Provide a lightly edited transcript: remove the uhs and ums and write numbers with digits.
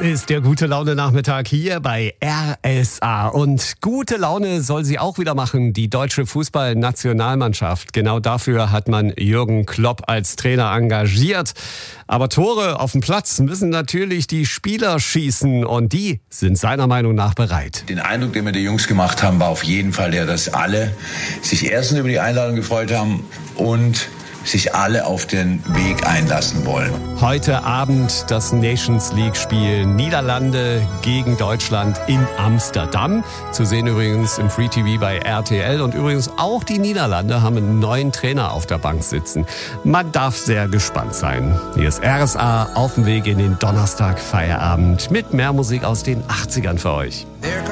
ist der Gute-Laune-Nachmittag hier bei RSA. Und gute Laune soll sie auch wieder machen, die deutsche Fußballnationalmannschaft. Genau dafür hat man Jürgen Klopp als Trainer engagiert. Aber Tore auf dem Platz müssen natürlich die Spieler schießen und die sind seiner Meinung nach bereit. Den Eindruck, den mir die Jungs gemacht haben, war auf jeden Fall der, dass alle sich erstens über die Einladung gefreut haben und sich alle auf den Weg einlassen wollen. Heute Abend das Nations League-Spiel Niederlande gegen Deutschland in Amsterdam. Zu sehen übrigens im Free TV bei RTL. Und übrigens auch die Niederlande haben einen neuen Trainer auf der Bank sitzen. Man darf sehr gespannt sein. Hier ist RSA auf dem Weg in den Donnerstag-Feierabend mit mehr Musik aus den 80ern für euch.